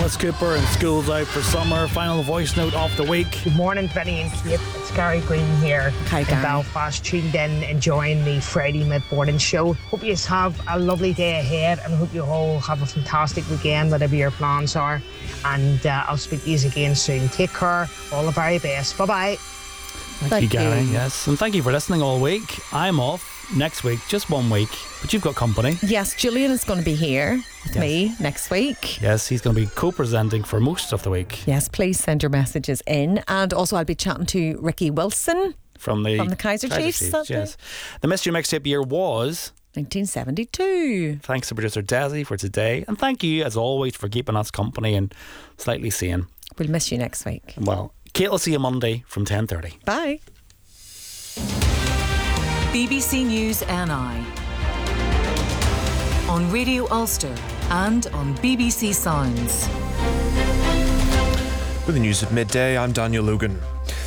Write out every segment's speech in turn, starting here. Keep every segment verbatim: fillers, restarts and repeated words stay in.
Alice Cooper and School's Out for Summer. Final voice note of the week. Good morning, Vinny and Kate. It's Gary Green here Hi, in Gary. Belfast, tuned in, enjoying the Friday mid-morning show. Hope you have a lovely day ahead and hope you all have a fantastic weekend, whatever your plans are. And uh, I'll speak to you again soon. Take care. All the very best. Bye-bye. Thank, Thank you, Gary. you. Yes, and thank you for listening all week. I'm off next week, just one week, but you've got company. Yes, Julian is going to be here with Yes. me next week. Yes, he's going to be co-presenting for most of the week Yes, please send your messages in. And also I'll be chatting to Ricky Wilson from the, from the Kaiser Chiefs. is that Yes, the Mystery Mixtape year was. nineteen seventy-two. Thanks to producer Desi for today, and thank you as always for keeping us company and slightly sane. We'll miss you next week. Well, Kate will see you Monday from ten thirty. Bye. B B C News N I on Radio Ulster and on B B C Sounds. With the news at midday, I'm Daniel Logan.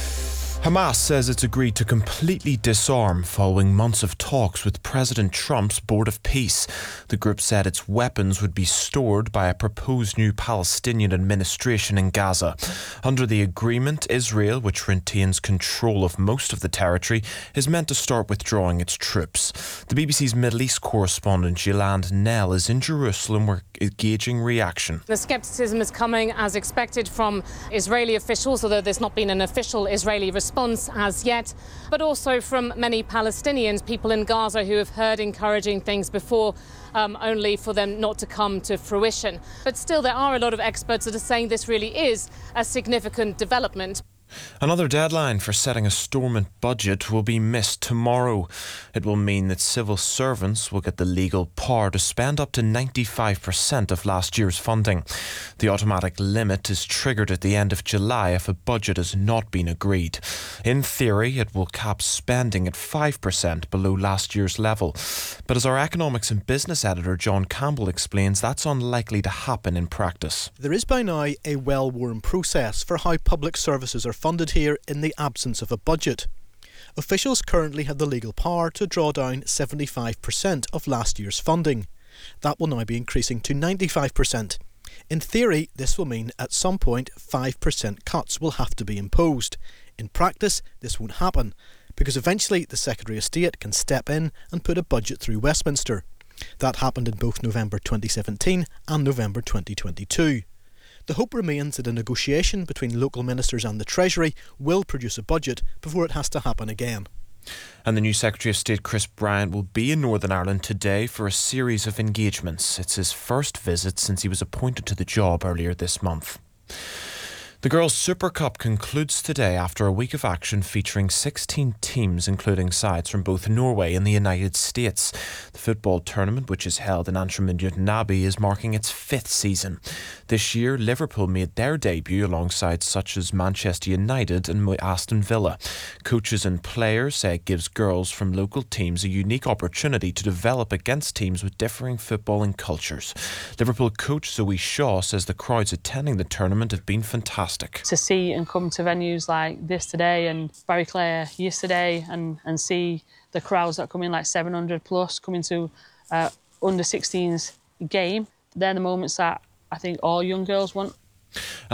Hamas says it's agreed to completely disarm following months of talks with President Trump's Board of Peace. The group said its weapons would be stored by a proposed new Palestinian administration in Gaza. Under the agreement, Israel, which retains control of most of the territory, is meant to start withdrawing its troops. The B B C's Middle East correspondent Yolande Nell is in Jerusalem, where gauging reaction. The scepticism is coming as expected from Israeli officials, although there's not been an official Israeli response as yet, but also from many Palestinians, people in Gaza who have heard encouraging things before, um, only for them not to come to fruition. But still, there are a lot of experts that are saying this really is a significant development. Another deadline for setting a Stormont budget will be missed tomorrow. It will mean that civil servants will get the legal power to spend up to ninety-five percent of last year's funding. The automatic limit is triggered at the end of July if a budget has not been agreed. In theory, it will cap spending at five percent below last year's level. But as our economics and business editor John Campbell explains, that's unlikely to happen in practice. There is by now a well-worn process for how public services are funded here in the absence of a budget. Officials currently have the legal power to draw down seventy-five percent of last year's funding. That will now be increasing to ninety-five percent. In theory, this will mean at some point five percent cuts will have to be imposed. In practice, this won't happen, because eventually the Secretary of State can step in and put a budget through Westminster. That happened in both November twenty seventeen and November twenty twenty-two. The hope remains that a negotiation between local ministers and the Treasury will produce a budget before it has to happen again. And the new Secretary of State Chris Bryant will be in Northern Ireland today for a series of engagements. It's his first visit since he was appointed to the job earlier this month. The Girls' Super Cup concludes today after a week of action featuring sixteen teams, including sides from both Norway and the United States. The football tournament, which is held in Antrim and Newton Abbey, is marking its fifth season. This year, Liverpool made their debut alongside such as Manchester United and Aston Villa. Coaches and players say it gives girls from local teams a unique opportunity to develop against teams with differing footballing cultures. Liverpool coach Zoe Shaw says the crowds attending the tournament have been fantastic. To see and come to venues like this today and Barry Clare yesterday and, and see the crowds that come in, like seven hundred plus, coming to uh, under sixteens game, they're the moments that I think all young girls want.